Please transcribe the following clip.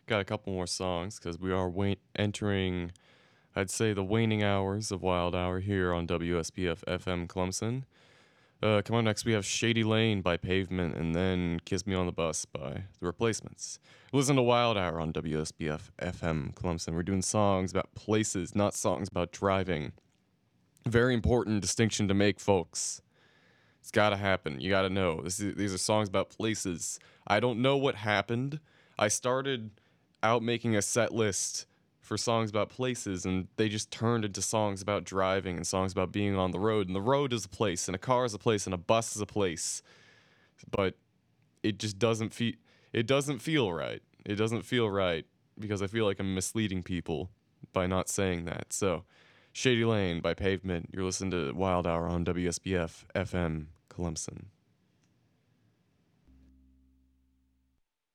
Got a couple more songs because we are entering, I'd say, the waning hours of Wild Hour here on WSPF FM Clemson. Come on, next we have Shady Lane by Pavement and then Kiss Me on the Bus by The Replacements. Listen to Wild Hour on WSPF FM Clemson. We're doing songs about places, not songs about driving. Very important distinction to make, folks. It's got to happen. You got to know. These are songs about places. I don't know what happened. I started out making a set list for songs about places, and they just turned into songs about driving and songs about being on the road. And the road is a place, and a car is a place, and a bus is a place. But it just doesn't feel. It doesn't feel right. It doesn't feel right because I feel like I'm misleading people by not saying that. So, Shady Lane by Pavement. You're listening to Wild Hour on WSBF FM Clemson.